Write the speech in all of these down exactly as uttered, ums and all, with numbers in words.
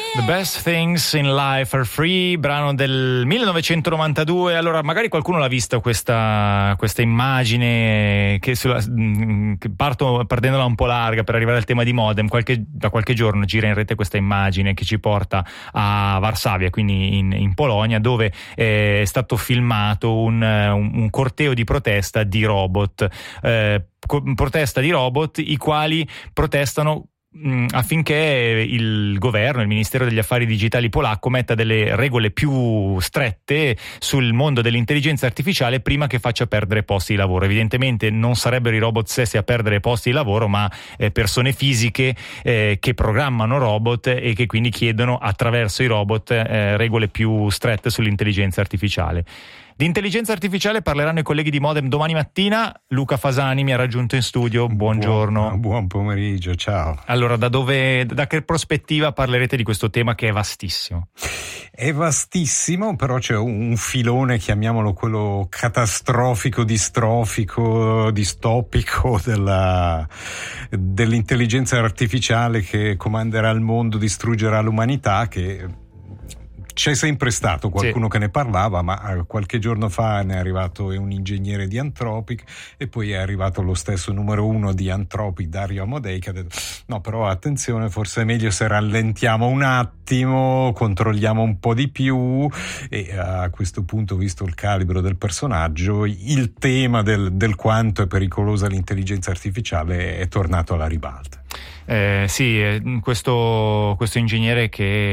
The Best Things in Life Are Free, brano del millenovecentonovantadue. Allora, magari qualcuno l'ha vista questa, questa immagine che, sulla, che parto perdendola un po' larga per arrivare al tema di modem. Qualche, da qualche giorno gira in rete questa immagine che ci porta a Varsavia, quindi in, in Polonia, dove è stato filmato un, un, un corteo di protesta di robot, eh, protesta di robot i quali protestano affinché il governo, il Ministero degli Affari Digitali polacco metta delle regole più strette sul mondo dell'intelligenza artificiale prima che faccia perdere posti di lavoro. Evidentemente non sarebbero i robot stessi a perdere posti di lavoro, ma eh, persone fisiche eh, che programmano robot e che quindi chiedono attraverso i robot eh, regole più strette sull'intelligenza artificiale. Di intelligenza artificiale parleranno i colleghi di Modem domani mattina. Luca Fasani mi ha raggiunto in studio, buongiorno. Buon, buon pomeriggio, ciao. Allora, da dove, da che prospettiva parlerete di questo tema che è vastissimo? È vastissimo, però c'è un filone, chiamiamolo quello catastrofico, distrofico, distopico della, dell'intelligenza artificiale che comanderà il mondo, distruggerà l'umanità, che c'è sempre stato qualcuno sì. che ne parlava, ma qualche giorno fa ne è arrivato un ingegnere di Anthropic e poi è arrivato lo stesso numero uno di Anthropic, Dario Amodei, che ha detto no, però attenzione, forse è meglio se rallentiamo un attimo, controlliamo un po' di più. E a questo punto, visto il calibro del personaggio, il tema del, del quanto è pericolosa l'intelligenza artificiale è tornato alla ribalta. Eh, sì, questo, questo ingegnere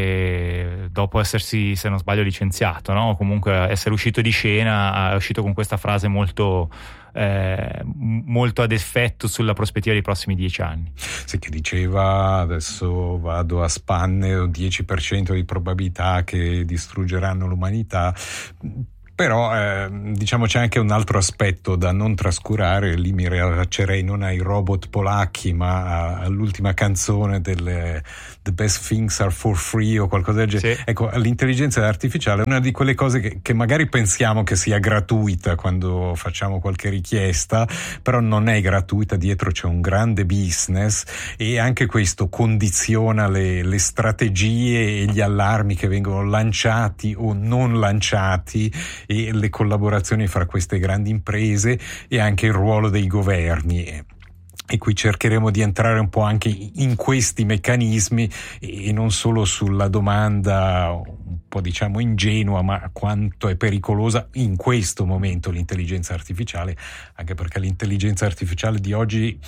che dopo essersi, se non sbaglio, licenziato, no? Comunque essere uscito di scena, è uscito con questa frase molto eh, molto ad effetto sulla prospettiva dei prossimi dieci anni. Sì, che diceva, adesso vado a spanne, dieci per cento di probabilità che distruggeranno l'umanità. Però eh, diciamo c'è anche un altro aspetto da non trascurare, lì mi riallaccerei non ai robot polacchi ma all'ultima canzone del The Best Things Are For Free o qualcosa del genere. Sì. Ecco, l'intelligenza artificiale è una di quelle cose che, che magari pensiamo che sia gratuita quando facciamo qualche richiesta, però non è gratuita, dietro c'è un grande business e anche questo condiziona le, le strategie e gli allarmi che vengono lanciati o non lanciati e le collaborazioni fra queste grandi imprese e anche il ruolo dei governi. E qui cercheremo di entrare un po' anche in questi meccanismi e non solo sulla domanda un po' diciamo ingenua, ma quanto è pericolosa in questo momento l'intelligenza artificiale, anche perché l'intelligenza artificiale di oggi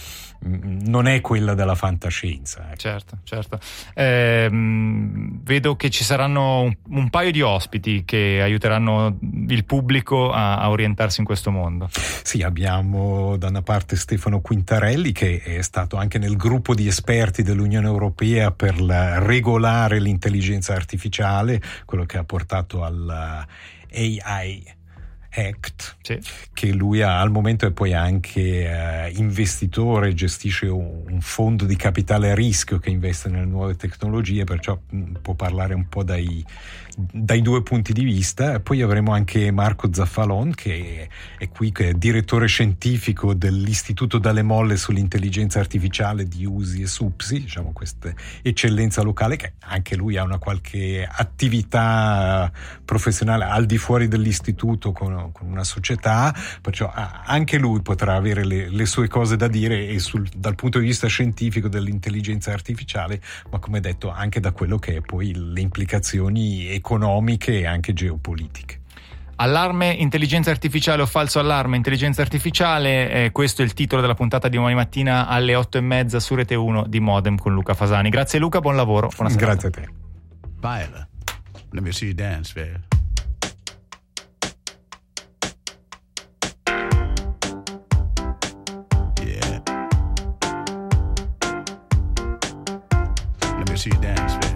non è quella della fantascienza. Ecco. Certo, certo. Eh, vedo che ci saranno un, un paio di ospiti che aiuteranno il pubblico a, a orientarsi in questo mondo. Sì, abbiamo da una parte Stefano Quintarelli, che è stato anche nel gruppo di esperti dell'Unione Europea per la, regolare l'intelligenza artificiale, quello che ha portato alla A I Act, sì. che lui ha al momento è poi anche eh, investitore, gestisce un, un fondo di capitale a rischio che investe nelle nuove tecnologie, perciò mh, può parlare un po' dai, dai due punti di vista. Poi avremo anche Marco Zaffalon, che è qui, che è direttore scientifico dell'Istituto Dalle Molle sull'intelligenza artificiale di U S I e SUPSI, diciamo questa eccellenza locale, che anche lui ha una qualche attività professionale al di fuori dell'istituto con con una società, perciò anche lui potrà avere le, le sue cose da dire e sul, dal punto di vista scientifico dell'intelligenza artificiale, ma come detto anche da quello che è poi le implicazioni economiche e anche geopolitiche. Allarme intelligenza artificiale o falso allarme intelligenza artificiale, eh, questo è il titolo della puntata di domani mattina alle otto e mezza su Rete uno di Modem con Luca Fasani. Grazie Luca, buon lavoro, buona serata. Grazie a te. Viola, let me see you dance, man. See you dance, baby.